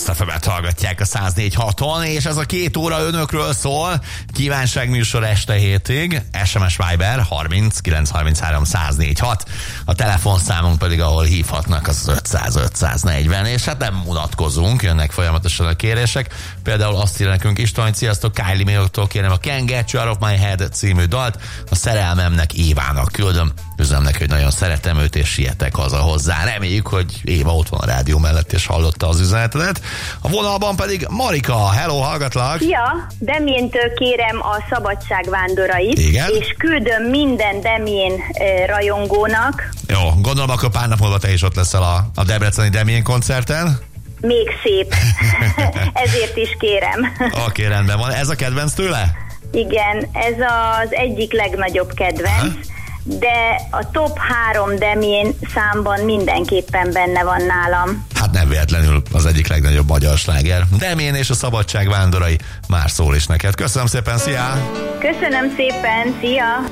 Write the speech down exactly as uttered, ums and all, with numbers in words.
Kiss ef emet hallgatják a száz négy haton, és ez a két óra önökről szól. Kívánságműsor este hétig, es em es Viber harminc kilenc harminchárom száz négy hat, a telefonszámunk pedig, ahol hívhatnak, az ötszáz ötszáznegyven, és hát nem unatkozunk, jönnek folyamatosan a kérések. Például azt írja nekünk István, hogy sziasztok, Kylie Minogue-tól kérem a Can't Get You Out of My Head című dalt, a szerelmemnek, Évának küldöm. Üzenem neki, hogy nagyon szeretem őt, és sietek haza hozzá. Reméljük, hogy Éva ott van a rádió mellett, és hallotta az üzenetedet. A vonalban pedig Marika, hello, hallgatlak! Szia! Demiéntől kérem a szabadságvándorait, igen? És küldöm minden Demién e, rajongónak. Jó, gondolom, akkor pár nap múlva te is ott leszel a, a debreceni Demién koncerten. Még szép. Ezért is kérem. Oké, rendben van. Ez a kedvenc tőle? Igen, ez az egyik legnagyobb kedvenc. Aha. De a top három Demién számban mindenképpen benne van nálam. Hát nem véletlenül az egyik legnagyobb magyar sláger. Demién és a szabadság vándorai már szól is neked. Köszönöm szépen, szia! Köszönöm szépen, szia!